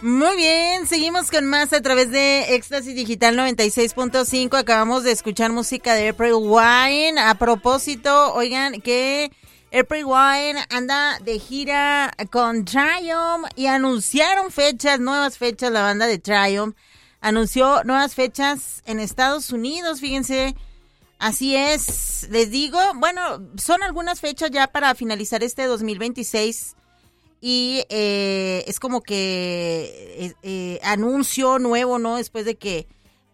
Muy bien, seguimos con más a través de Éxtasis Digital 96.5. Acabamos de escuchar música de April Wine. A propósito, oigan que April Wine anda de gira con Triumph y anunciaron nuevas fechas. La banda de Triumph anunció nuevas fechas en Estados Unidos, fíjense. Así es, les digo, bueno, son algunas fechas ya para finalizar este 2026. Y es como que anuncio nuevo, ¿no? Después de que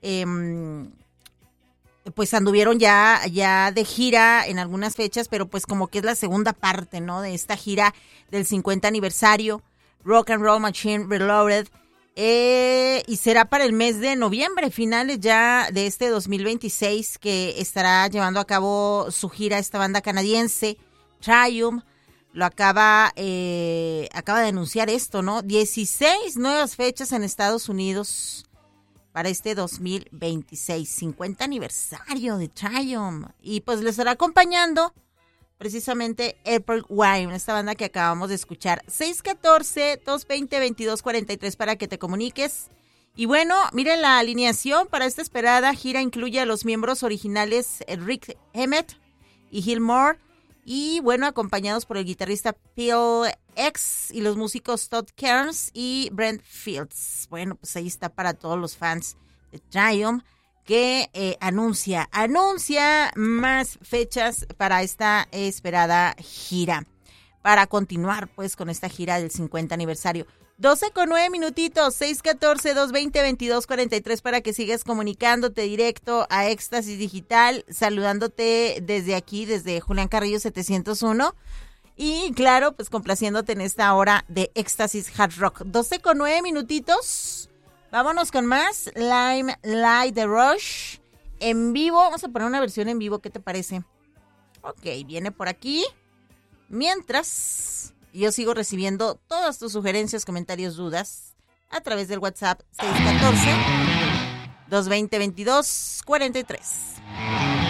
pues anduvieron ya de gira en algunas fechas, pero pues como que es la segunda parte, ¿no? De esta gira del 50 aniversario, Rock and Roll Machine Reloaded. Y será para el mes de noviembre, finales ya de este 2026, que estará llevando a cabo su gira esta banda canadiense, Triumph. Lo acaba de anunciar esto, ¿no? 16 nuevas fechas en Estados Unidos para este 2026, 50 aniversario de Triumph. Y pues les estará acompañando precisamente April Wine, esta banda que acabamos de escuchar. 614-220-2243 para que te comuniques. Y bueno, miren, la alineación para esta esperada gira incluye a los miembros originales Rick Emmett y Gil Moore. Y bueno, acompañados por el guitarrista Phil X y los músicos Todd Kearns y Brent Fields. Bueno, pues ahí está para todos los fans de Triumph, que anuncia más fechas para esta esperada gira, para continuar pues con esta gira del 50 aniversario. 12:09, 614-220-2243 para que sigas comunicándote directo a Éxtasis Digital, saludándote desde aquí, desde Julián Carrillo 701. Y claro, pues complaciéndote en esta hora de Éxtasis Hard Rock. 12:09. Vámonos con más. Lime Light the Rush en vivo. Vamos a poner una versión en vivo, ¿qué te parece? Ok, viene por aquí. Mientras, yo sigo recibiendo todas tus sugerencias, comentarios, dudas a través del WhatsApp 614-220-2243.